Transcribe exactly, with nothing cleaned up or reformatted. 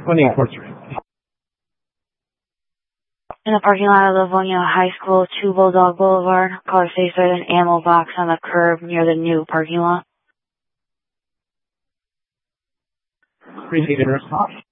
twenty-eight Fourth Street. In the parking lot of Livonia High School, two Bulldog Boulevard, car faced with an ammo box on the curb near the new parking lot. Precinct Interest Cops.